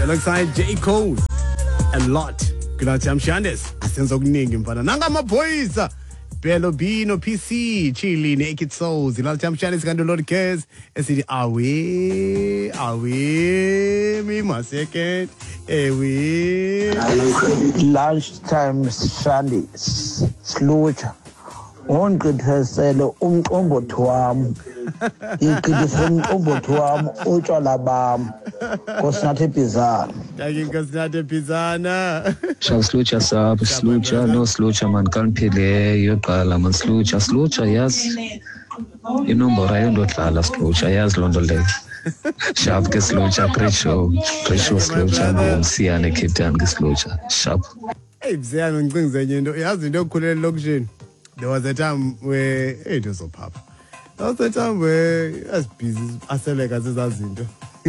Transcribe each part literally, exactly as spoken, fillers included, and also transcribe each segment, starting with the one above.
alongside J. Cole a lot. Good night, I'm Shandes. Asenza okuningi mfana. Nanga amaphoyisa. Belo Bino P C Chili Naked Souls. Ilal I'm Shandes kanti Lord Cares. Esithi awe awe mi maseket. Ewe. Lunchtime Shandes. Slucha. Ongithesele umqombothi wami. Iqidise umqombothi wami utshwala bami. Nkosinathi Bizana. Thank Nkosinathi Bizana. Slucha sab, slucha no slucha man kanphile yoqala man slucha slucha yes. Inombora yondodlala slucha yazi lonto leyo. Sharp ke slucha great show. Great show slucha ngomsiyane Cape Town ke slucha. Sharp. Hey Bizana ngicingise enye into yazi into okukhulele lokushini. There was a time where hey, it was so pop. There was a time where I was busy. I said like I said that zinto.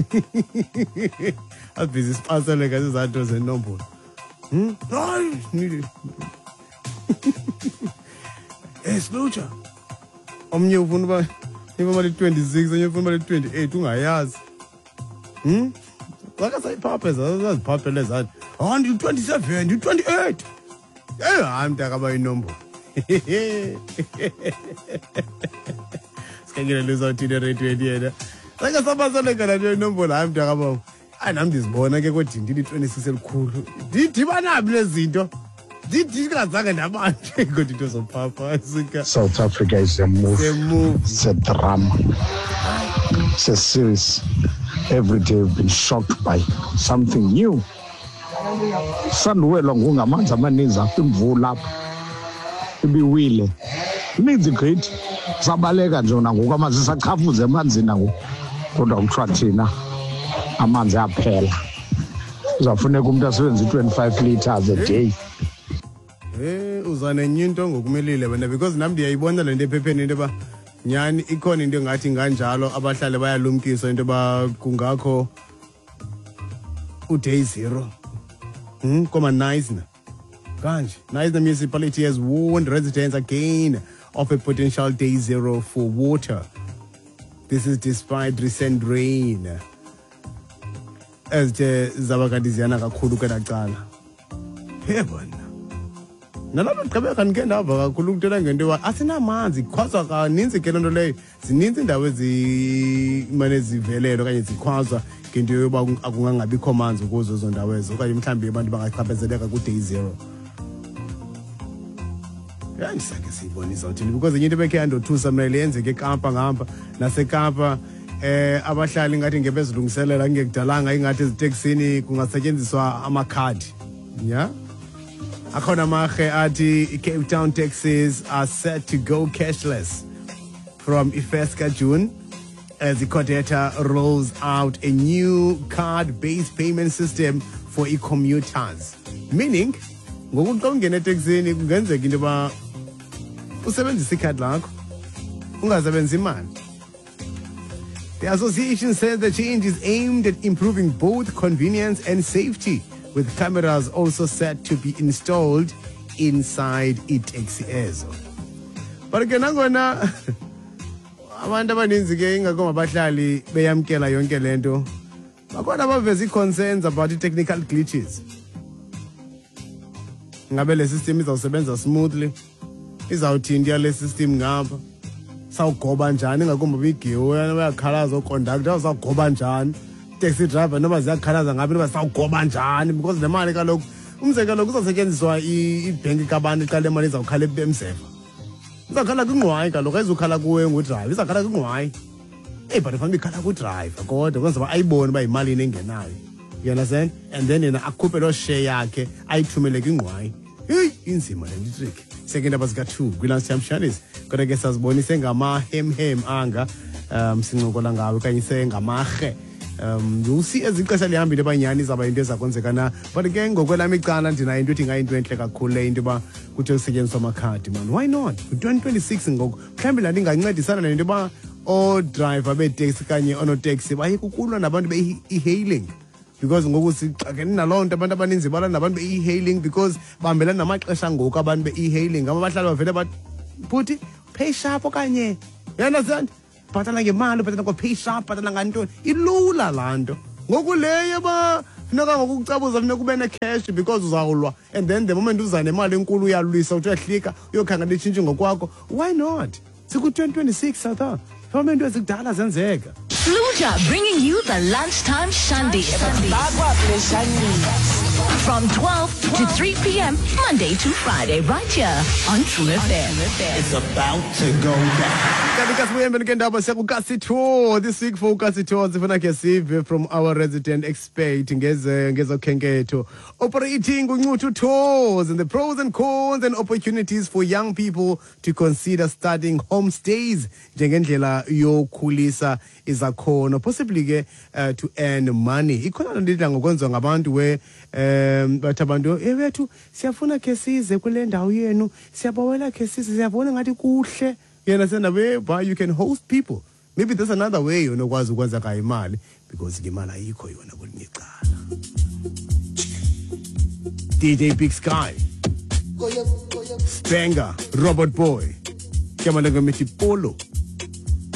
I was busy. I said like I said that was a number. Hmm. No, need it. Hey, Slucha. I'm new phone by. Even by the twenty-six and your phone by the twenty-eight. Ungayazi. Hmm. Like I said, papa. That's popular. That. Oh, you twenty-seven. You twenty-eight. Yeah, I'm talking about a number. Skengile lose to the radio idea. Like a sabasa like a number I'm talking about. And I'm this born again what did it twenty-six cool. Did Tivana Blazito? Did you guys say that man go to some papa? South Africa is a move. It's a move. It's a drama. It's a series. Every day we've been shocked by something new. Sanwe longunga manza maninza imvula. Be wile means great sabaleka nje ngoku amanzi saqhafuze emanzini nangu kodwa ukuthiwa thina amanzi aphela uzafuneka umuntu asebenzise twenty-five liters a day. Eh uzane nyinto ngokumelile wena because nami ndiyayibona le nto ephepheni into ba nyani ikhona into engathi nganjalo abahlale bayalumkisa into ba kungakho u day zero. Hm koma nice na Ganj. Now the municipality has warned residents again of a potential day zero for water. This is despite recent rain. As the Zabakadiziana kakhulu kadacala. Heaven. Nalapho qabe kanigenda ava kakhulu ukutela ngento wa asina amanzi khwaza kaninzi ke lonto leyo zininzi indawo ezimane zivelelo kanye zikhwaza ngento yoba akungangabikho amanzi kuzo zo ndawo ezo okanye mhlambi abantu bangachaphazeleka ku day zero. Yandisake siyibonisa uthini because into bekhe two samele yenzeke eKapa ngapha naseKapa eh abahlali ngathi ngebezilungiselela ngekudalanga ingathi ezitaxini kungasetshenziswa amakhadi yeah akhona mahe athi Cape Town taxis are set to go cashless from first June as the coordinator rolls out a new card-based payment system for e-commuters, meaning ngokuthi ungena etaxini kungenzeka into ba usebenzisa ikhadi lakho ungasebenzisa imali. The association says the change is aimed at improving both convenience and safety, with cameras also set to be installed inside i-taxi ezo. But ke nangona abantu abaninzi ke ingakho abahlali beyamkela yonke lento bakhona baveza i-concerns about the-technical glitches. Ngabe le system izawusebenza smoothly, izawuthinta le system ngapha sawugoba njani ngakumba bigiwe bayakhalaza oconductor sawugoba njani taxi driver noma ziyakhalaza ngabe noma sawugoba njani because le mali kaloku umzekelo kuzosetshenziswa ibank kabantu iqale imali izawukhala emsefa izakhala kwingqwayi kaloku ezukhala kuwe ngudriver izakhala kwingqwayi eh but fanele ikhala kudriver kodwa kwenza ba ayibone ba imali engenayo. You understand? And then yena akhuphe lo share yakhe ayithumele kwingqwayi. Hey inzima le trick. Second up asika two Gwilance Champions kodwa ke sazibonise ngama hem hem anga um sincokola ngawe kanye sengamahe um you see ezixesha lihambile abanyani zaba into ezakwenzeka na but ke ngokwelami icala ndina into ethi ngayinto enhle kakhulu le into ba kuthi kusetyenziswa amakhadi man. Why not twenty twenty-six ngoku mhlawumbe la ndingancedisana nento ba o driver be taxi kanye ono taxi bayikukulwa nabantu be e-hailing because ngoku sixakene naloo nto abantu abaninzi bala nabantu be e-hailing because bambela namaxesha ngoku abantu be e-hailing abahlali bavele bathi futhi pay sharp okanye you understand bhatala ngemali bhatala ngo pay sharp bhatala ngantoni ilula laa nto ngoku leyo ba funeka ngokucabuza funeka ube ne-cash because uzawulwa and then the moment uza nemali enkulu uyalwisa uthi uyahlika uyokhangela itshintshi ngokwakho. Why not? Siku-twenty twenty-six South Africa. Phela into ezikudala zenzeka. Fluja bringing you the lunchtime Shandi. From twelve to three p.m. Monday to Friday, right here on True F M. It's about to go down. Kanti kasibuyembeni ke ndaba siyakukasitho this week for ukasitho sifuna ke sive from our resident expert ngeze ngezokhenketho operating uNcuthu Tours and the pros and cons and opportunities for young people to consider starting homestays njengendlela yokhulisa izakhono possibly ke uh, to earn money. Ikhona ndidla ngokwenziwa ngabantu we um bathi abantu ebethu siyafuna ke size kule ndawo yenu siyabawela ke size siyabona ngathi kuhle. You understand the way but you can host people. Maybe there's another way you know kwazi ukwenza ka imali because imali ayikho yona kwelinye icala. D J Big Sky, Spanger, Robert Boy, kama lengo mithi Polo.